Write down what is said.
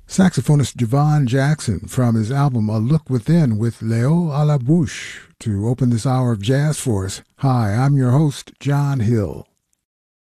Saxophonist Javon Jackson from his album A Look Within with Léo à la Bouche to open this hour of jazz for us. Hi, I'm your host, John Hill.